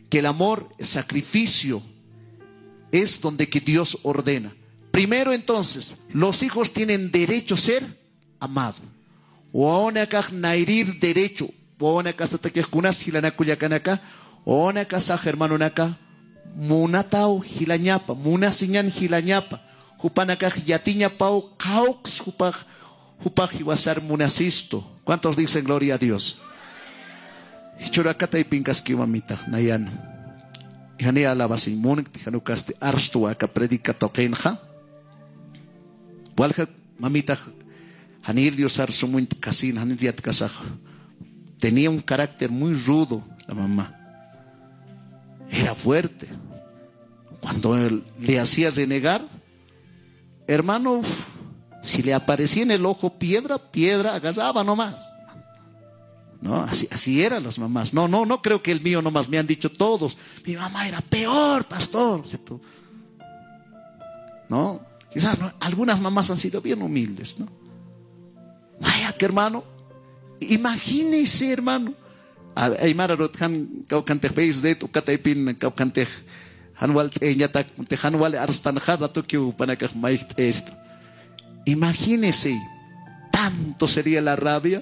que el amor, el sacrificio, es donde que Dios ordena. Primero entonces, los hijos tienen derecho a ser amados. Oona kaq nairir derecho. Oona kasatakia kunas hilanakuyakanaka. Oona kasaj hermano naka. Munatao hilañapa. Munasiñan hilañapa. Hupanakaj yatiña pau caux hupaj hiwasar munasisto. ¿Cuántos dicen gloria a Dios? Hichurakata y pinkaski mamita nayano. Ihani alabasin munik tijanukaste arstu aka predica tokenja. Walja mamita hanir Dios arsumuint kasin hanir yat kasaj. Tenía un carácter muy rudo la mamá. Era fuerte. Cuando él le hacía renegar, hermano, si le aparecía en el ojo piedra, agarraba nomás. No, así eran las mamás. No creo que el mío nomás, me han dicho todos. Mi mamá era peor, pastor. No, quizás no, algunas mamás han sido bien humildes, ¿no? Vaya que hermano, imagínese hermano. Aymara rothan kaukante veis de tu kataipin kaukante hanwal eñata te hanwal arstanjada tu que para que maíz esto. Imagínese, tanto sería la rabia.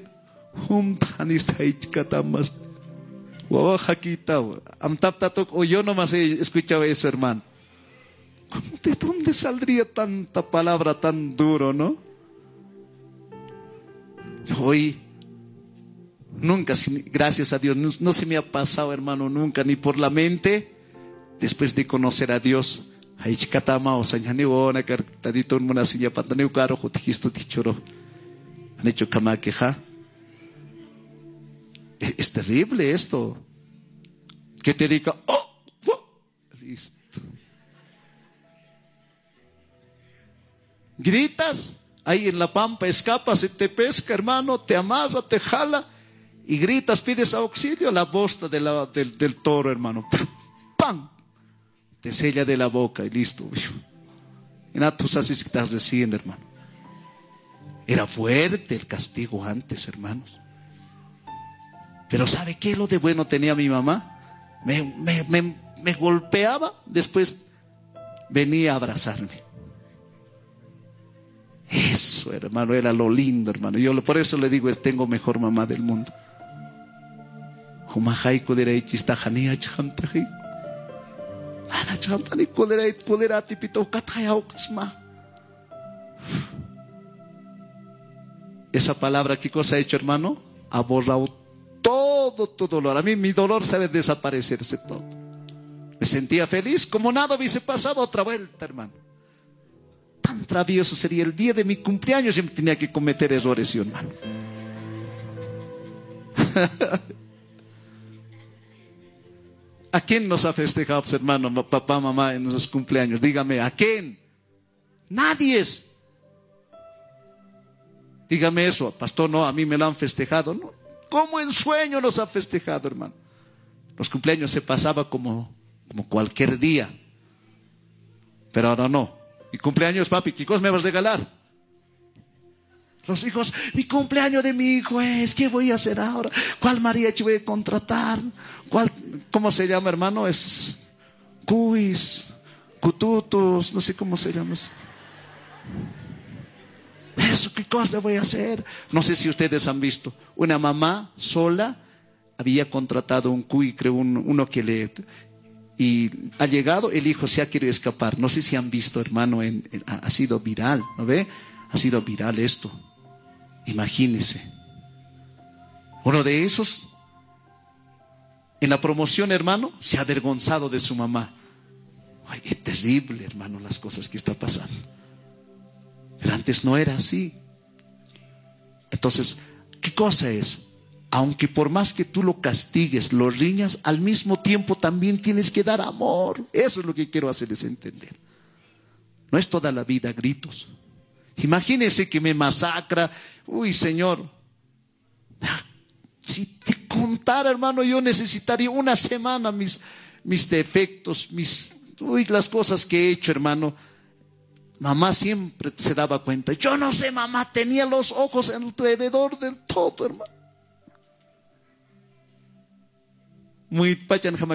O yo nomás he escuchado eso, hermano. ¿De dónde saldría tanta palabra tan duro, no? Hoy nunca, gracias a Dios, no se me ha pasado, hermano, nunca, ni por la mente, después de conocer a Dios. Han hecho kamakeja. Es terrible esto. Que te diga, listo. Gritas, ahí en la pampa, escapas y te pesca, hermano, te amarra, te jala y gritas, pides auxilio, la bosta del toro, hermano. ¡Pam! Te sella de la boca y listo. Y nada, tú sabes que estás recién, hermano. Era fuerte el castigo antes, hermanos. Pero ¿sabe qué es lo de bueno tenía mi mamá? Me golpeaba, después venía a abrazarme. Eso, hermano, era lo lindo, hermano. Yo por eso le digo, tengo mejor mamá del mundo. Esa palabra, ¿qué cosa ha hecho, hermano? Ha borrado todo tu dolor. A mí mi dolor sabe desaparecerse todo. Me sentía feliz como nada hubiese pasado. Otra vuelta, hermano. Tan travieso sería el día de mi cumpleaños. Yo tenía que cometer errores, yo, hermano. ¿A quién nos ha festejado, hermano, papá, mamá, en nuestros cumpleaños? Dígame, ¿a quién? Nadie es. Dígame eso, pastor, no, a mí me lo han festejado. No, como en sueño nos ha festejado, hermano. Los cumpleaños se pasaba como cualquier día. Pero ahora no. Mi cumpleaños, papi, ¿qué cosa me vas a regalar? Los hijos, mi cumpleaños de mi hijo es, ¿qué voy a hacer ahora? ¿Cuál mariachi voy a contratar? ¿Cómo se llama, hermano? Es cuis, cututos, no sé cómo se llama. Eso, ¿qué cosa le voy a hacer? No sé si ustedes han visto. Una mamá sola había contratado un cuy, creo, uno que le... Y ha llegado, el hijo se ha querido escapar. No sé si han visto, hermano, ha sido viral, ¿no ve? Ha sido viral esto. Imagínense. Uno de esos, en la promoción, hermano, se ha avergonzado de su mamá. Ay, es terrible, hermano, las cosas que está pasando. Pero antes no era así. Entonces, ¿qué cosa es? Aunque por más que tú lo castigues, lo riñas, al mismo tiempo también tienes que dar amor. Eso es lo que quiero hacerles entender. No es toda la vida gritos. Imagínense que me masacra. Uy, Señor. Si te contara, hermano, yo necesitaría una semana mis defectos, las cosas que he hecho, hermano. Mamá siempre se daba cuenta. Yo no sé, mamá, tenía los ojos alrededor del todo, hermano. Muy pachan